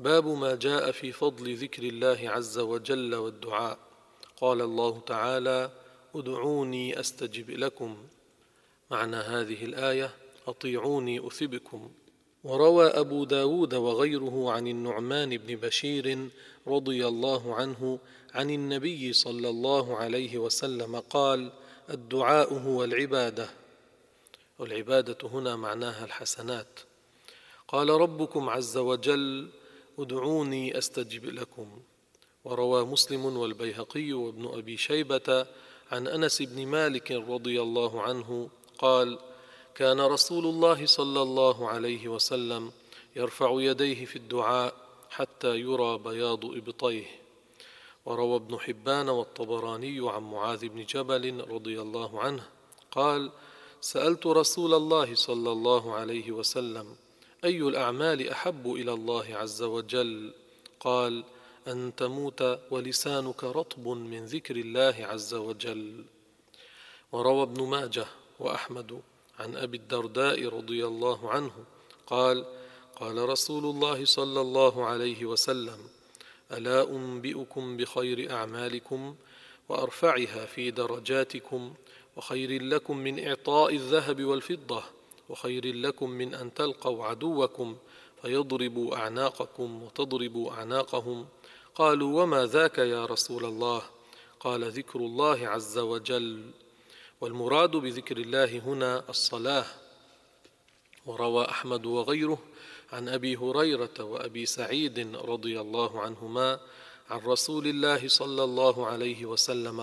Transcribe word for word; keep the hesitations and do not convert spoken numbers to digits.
باب ما جاء في فضل ذكر الله عز وجل والدعاء. قال الله تعالى: ادعوني أستجب لكم. معنى هذه الآية: أطيعوني أثبكم. وروى أبو داود وغيره عن النعمان بن بشير رضي الله عنه عن النبي صلى الله عليه وسلم قال: الدعاء هو العبادة. والعبادة هنا معناها الحسنات. قال ربكم عز وجل: ادعوني أستجب لكم. وروى مسلم والبيهقي وابن أبي شيبة عن أنس بن مالك رضي الله عنه قال: كان رسول الله صلى الله عليه وسلم يرفع يديه في الدعاء حتى يرى بياض إبطيه. وروى ابن حبان والطبراني عن معاذ بن جبل رضي الله عنه قال: سألت رسول الله صلى الله عليه وسلم: أي الأعمال أحب إلى الله عز وجل؟ قال: أن تموت ولسانك رطب من ذكر الله عز وجل. وروى ابن ماجه وأحمد عن أبي الدرداء رضي الله عنه قال: قال رسول الله صلى الله عليه وسلم: ألا أنبئكم بخير أعمالكم وأرفعها في درجاتكم وخير لكم من إعطاء الذهب والفضة وخير لكم من أن تلقوا عدوكم فيضربوا أعناقكم وتضربوا أعناقهم؟ قالوا: وما ذاك يا رسول الله؟ قال: ذكر الله عز وجل. والمراد بذكر الله هنا الصلاة. وروى أحمد وغيره عن أبي هريرة وأبي سعيد رضي الله عنهما عن رسول الله صلى الله عليه وسلم